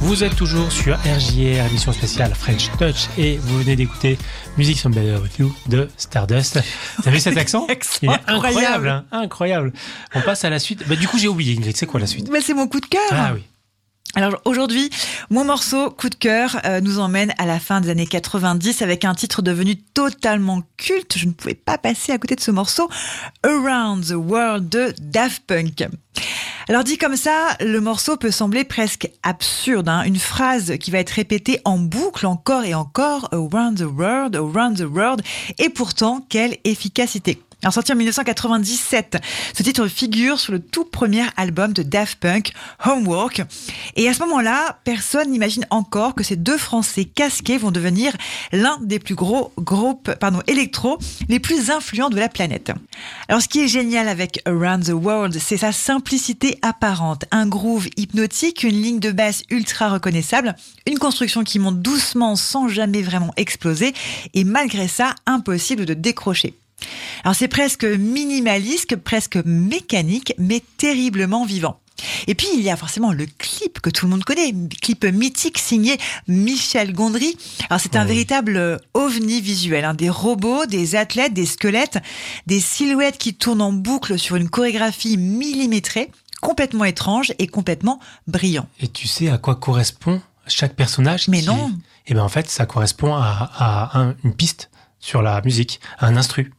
Vous êtes toujours sur RJR, émission spéciale French Touch, et vous venez d'écouter Music Some Better With You de Stardust. T'as vu cet accent? Il est incroyable, hein, incroyable. On passe à la suite. Bah, du coup, j'ai oublié, Ingrid, c'est quoi la suite? Bah, c'est mon coup de cœur. Ah oui. Alors aujourd'hui, mon morceau coup de cœur nous emmène à la fin des années 90 avec un titre devenu totalement culte. Je ne pouvais pas passer à côté de ce morceau, Around the World de Daft Punk. Alors dit comme ça, le morceau peut sembler presque absurde, hein, une phrase qui va être répétée en boucle encore et encore, Around the World, et pourtant quelle efficacité. Alors sorti en 1997, ce titre figure sur le tout premier album de Daft Punk, Homework. Et à ce moment-là, personne n'imagine encore que ces deux Français casqués vont devenir l'un des plus gros groupes électro les plus influents de la planète. Alors ce qui est génial avec Around the World, c'est sa simplicité apparente. Un groove hypnotique, une ligne de basse ultra reconnaissable, une construction qui monte doucement sans jamais vraiment exploser et malgré ça, impossible de décrocher. Alors c'est presque minimaliste, presque mécanique, mais terriblement vivant. Et puis il y a forcément le clip que tout le monde connaît, clip mythique signé Michel Gondry. Alors c'est un véritable ovni visuel, hein, des robots, des athlètes, des squelettes, des silhouettes qui tournent en boucle sur une chorégraphie millimétrée, complètement étrange et complètement brillant. Et tu sais à quoi correspond chaque personnage? Mais non. Eh bien en fait, ça correspond à une piste sur la musique, à un instru.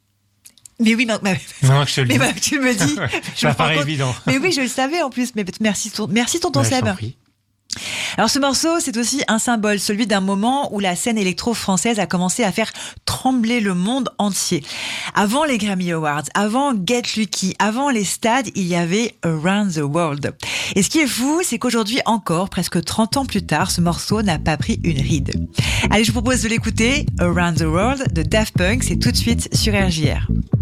Mais oui, non, je te le dis. Mais tu me dis. Ça paraît évident. Mais oui, je le savais en plus. Mais merci tonton Seb. Alors ce morceau, c'est aussi un symbole, celui d'un moment où la scène électro-française a commencé à faire trembler le monde entier. Avant les Grammy Awards, avant Get Lucky, avant les stades, il y avait Around the World. Et ce qui est fou, c'est qu'aujourd'hui encore, presque 30 ans plus tard, ce morceau n'a pas pris une ride. Allez, je vous propose de l'écouter, Around the World de Daft Punk, c'est tout de suite sur RJR.